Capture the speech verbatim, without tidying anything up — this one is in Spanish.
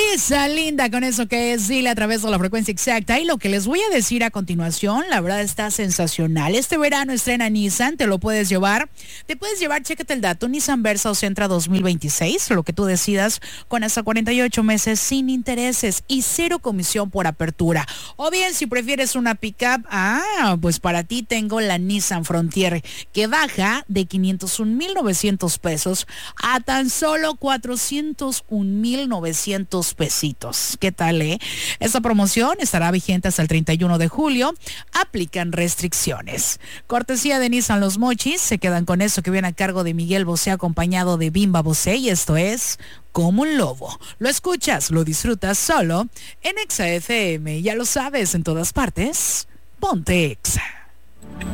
Lisa Linda con eso que es Dile a través de la frecuencia exacta. Y lo que les voy a decir a continuación, la verdad está sensacional. Este verano estrena Nissan, te lo puedes llevar. Te puedes llevar, chécate el dato, Nissan Versa o Sentra dos mil veintiséis, lo que tú decidas, con hasta cuarenta y ocho meses sin intereses y cero comisión por apertura. O bien, si prefieres una pickup, ah, pues para ti tengo la Nissan Frontier, que baja de quinientos un mil novecientos pesos a tan solo cuatrocientos un mil novecientos pesitos. ¿Qué tal, eh? Esta promoción estará vigente hasta el treinta y uno de julio. Aplican restricciones. Cortesía de Nissan Los Mochis. Se quedan con eso que viene a cargo de Miguel Bosé, acompañado de Bimba Bosé, y esto es Como un Lobo. Lo escuchas, lo disfrutas solo en Exa F M. Ya lo sabes, en todas partes. Ponte Exa.